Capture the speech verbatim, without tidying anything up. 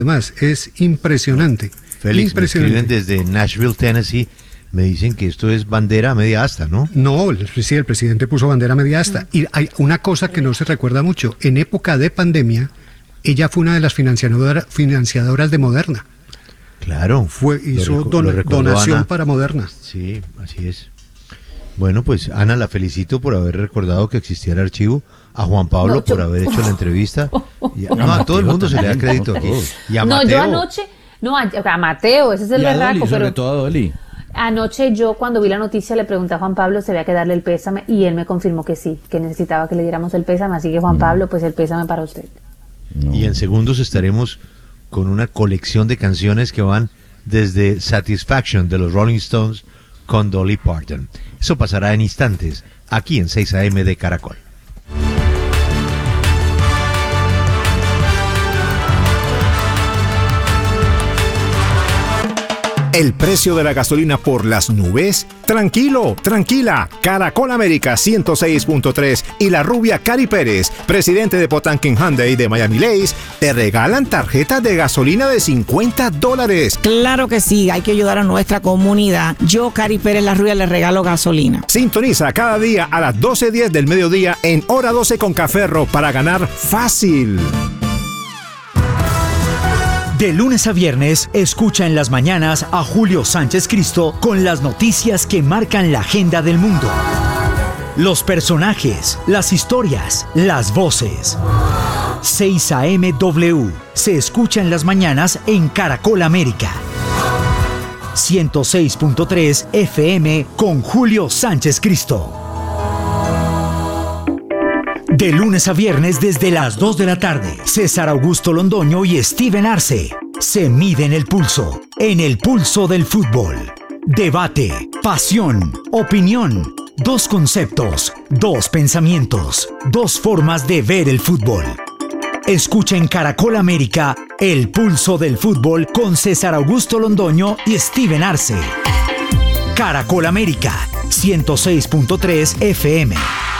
Además, es impresionante. Félix, impresionante. me escriben desde Nashville, Tennessee. Me dicen que esto es bandera media asta, ¿no? No, sí, el presidente puso bandera media asta. Y hay una cosa que no se recuerda mucho. En época de pandemia, ella fue una de las financiadoras, financiadoras de Moderna. Claro. Fue, hizo lo, don, lo donación Ana. para Moderna. Sí, así es. Bueno, pues Ana, la felicito por haber recordado que existía el archivo, a Juan Pablo No, yo- por haber hecho la entrevista. Y a, no, a todo el mundo se le da crédito aquí. Y a No, Mateo. yo anoche, no, a, a Mateo, ese es el Y a Dolly, berraco, sobre pero todo a Dolly. anoche yo cuando vi la noticia le pregunté a Juan Pablo si había que darle el pésame y él me confirmó que sí, que necesitaba que le diéramos el pésame, así que Juan Pablo, pues el pésame para usted. No. Y en segundos estaremos con una colección de canciones que van desde Satisfaction de los Rolling Stones con Dolly Parton. Eso pasará en instantes, aquí en seis a eme de Caracol. ¿El precio de la gasolina por las nubes? Tranquilo, tranquila. Caracol América ciento seis punto tres y la rubia Cari Pérez, presidente de Potanquin Hyundai de Miami Lakes, te regalan tarjetas de gasolina de cincuenta dólares. Claro que sí, hay que ayudar a nuestra comunidad. Yo, Cari Pérez La Rubia, le regalo gasolina. Sintoniza cada día a las doce diez del mediodía en Hora doce con Caferro para ganar fácil. De lunes a viernes, escucha en las mañanas a Julio Sánchez Cristo con las noticias que marcan la agenda del mundo. Los personajes, las historias, las voces. seis a eme W se escucha en las mañanas en Caracol América. ciento seis punto tres F M con Julio Sánchez Cristo. De lunes a viernes desde las dos de la tarde, César Augusto Londoño y Steven Arce se miden el pulso, en el pulso del fútbol. Debate, pasión, opinión, dos conceptos, dos pensamientos, dos formas de ver el fútbol. Escucha en Caracol América el pulso del fútbol con César Augusto Londoño y Steven Arce. Caracol América, ciento seis punto tres F M.